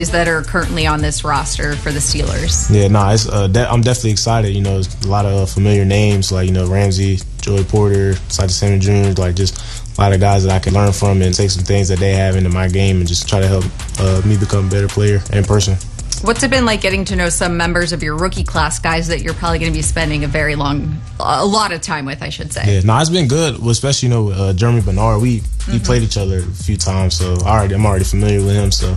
that are currently on this roster for the Steelers? Yeah, no, it's I'm definitely excited. You know, it's a lot of familiar names like, you know, Ramsey, Joey Porter, Silas Samuel Jr., like just a lot of guys that I can learn from and take some things that they have into my game and just try to help me become a better player in person. What's it been like getting to know some members of your rookie class, guys that you're probably going to be spending a lot of time with, I should say? Yeah, no, it's been good, especially, you know, Jeremy Bernard. We played each other a few times, so I'm already familiar with him. So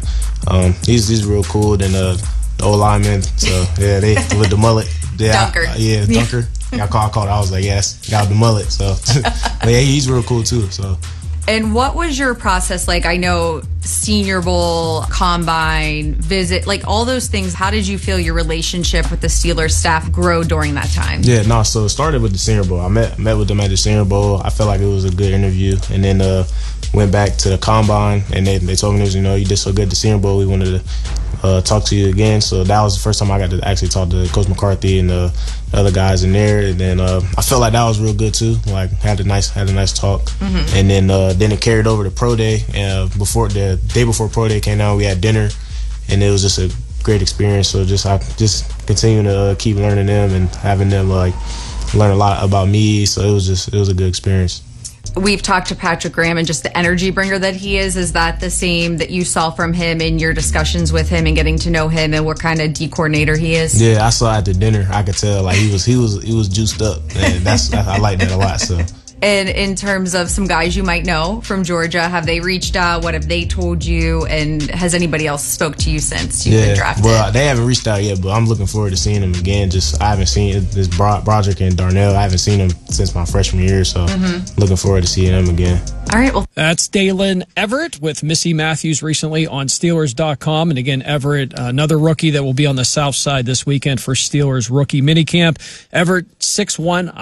he's real cool. Then the old lineman, so yeah, they with the mullet. Yeah, Dunker. Dunker. Yeah, I called. I was like, yes, got the mullet. So but yeah, he's real cool too. So. And what was your process like? I know Senior Bowl, Combine, visit, like all those things. How did you feel your relationship with the Steelers staff grow during that time? Yeah, no, so it started with the Senior Bowl. I met with them at the Senior Bowl. I felt like it was a good interview. And then went back to the Combine, and they told me, you know, you did so good at the Senior Bowl. We wanted to talk to you again. So that was the first time I got to actually talk to Coach McCarthy and the other guys in there. And then I felt like that was real good too. Like had a nice talk. Mm-hmm. And then it carried over to Pro Day. Before the day before Pro Day came out, we had dinner, and it was just a great experience. So I just continue to keep learning them and having them like learn a lot about me. So it was a good experience. We've talked to Patrick Graham and just the energy bringer that he is. Is that the same that you saw from him in your discussions with him and getting to know him and what kind of D coordinator he is? Yeah, I saw at the dinner. I could tell like he was juiced up, and I like that a lot. So. And in terms of some guys you might know from Georgia, have they reached out? What have they told you? And has anybody else spoke to you since you've been drafted? Well, they haven't reached out yet, but I'm looking forward to seeing them again. I haven't seen this Broderick and Darnell. I haven't seen them since my freshman year, so looking forward to seeing them again. All right. Well, that's Dalen Everett with Missy Matthews recently on Steelers.com. And again, Everett, another rookie that will be on the South Side this weekend for Steelers rookie minicamp. Everett, 6'1",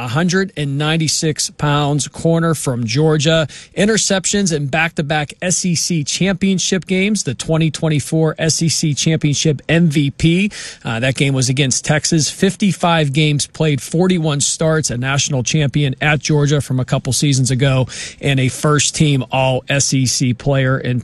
196 pounds, corner from Georgia. Interceptions in back-to-back SEC championship games. The 2024 SEC championship MVP. That game was against Texas. 55 games played, 41 starts, a national champion at Georgia from a couple seasons ago, and a first-team All-SEC player in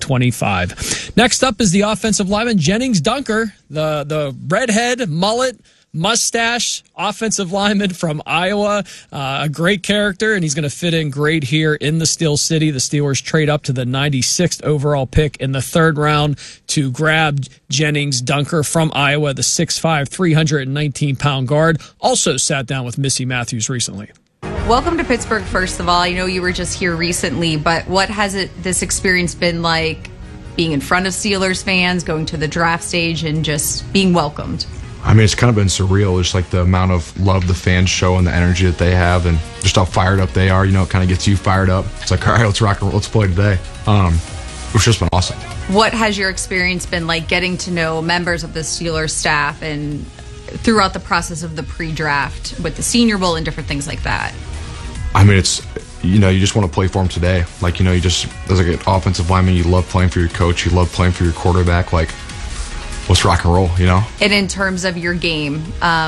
2025. Next up is the offensive lineman, Jennings Dunker, the redhead, mullet, mustache offensive lineman from Iowa. A great character, and he's going to fit in great here in the Steel City. The Steelers trade up to the 96th overall pick in the third round to grab Jennings Dunker from Iowa, the 6'5", 319-pound guard. Also sat down with Missy Matthews recently. Welcome to Pittsburgh, first of all. I know you were just here recently, but what has this experience been like being in front of Steelers fans, going to the draft stage, and just being welcomed? I mean, it's kind of been surreal, just like the amount of love the fans show and the energy that they have and just how fired up they are. You know, it kind of gets you fired up. It's like, all right, let's rock and roll, let's play today. It's just been awesome. What has your experience been like getting to know members of the Steelers staff and throughout the process of the pre-draft with the Senior Bowl and different things like that? I mean, it's, you know, you just want to play for them today. Like, you know, you just, as like an offensive lineman, you love playing for your coach, you love playing for your quarterback. Like, let's rock and roll, you know? And in terms of your game,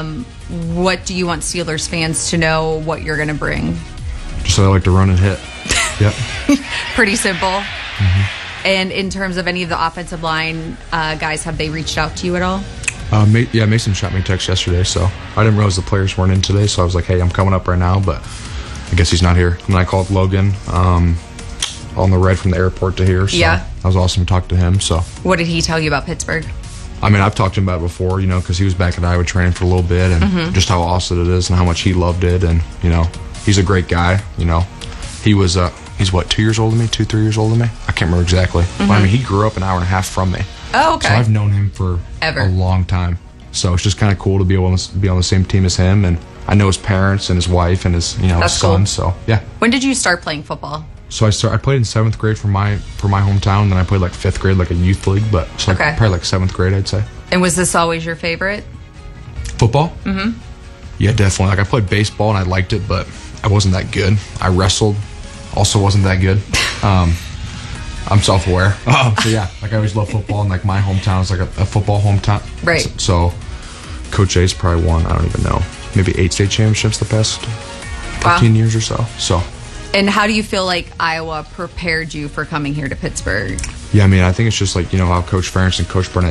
what do you want Steelers fans to know what you're going to bring? Just that I like to run and hit. Yep. Pretty simple. Mm-hmm. And in terms of any of the offensive line guys, have they reached out to you at all? Mason shot me a text yesterday, so I didn't realize the players weren't in today, so I was like, hey, I'm coming up right now, but I guess he's not here. And then I called Logan on the ride from the airport to here, so that was awesome to talk to him. So what did he tell you about Pittsburgh? I mean, I've talked to him about it before, you know, because he was back at Iowa training for a little bit, and just how awesome it is and how much he loved it, and, you know, he's a great guy, you know. He was, he's what, 2 years older than me, 3 years older than me? I can't remember exactly. But I mean, he grew up an hour and a half from me. Oh, okay. So I've known him for a long time. So it's just kind of cool to be able to be on the same team as him, and I know his parents and his wife and his, you know, his son. Cool. So yeah. When did you start playing football? So I played in 7th grade for my hometown. Then I played like 5th grade, like a youth league, but so probably like 7th grade, I'd say. And was this always your favorite? Football? Mm-hmm. Yeah, definitely. Like I played baseball and I liked it, but I wasn't that good. I wrestled, also wasn't that good. I'm self-aware. So yeah, like I always love football, and like my hometown is like a football hometown. Right. So Coach A's probably won, I don't even know, maybe 8 state championships the past 15 years or so. So. And how do you feel like Iowa prepared you for coming here to Pittsburgh? Yeah, I mean, I think it's just like, you know, how Coach Ferentz and Coach Burnett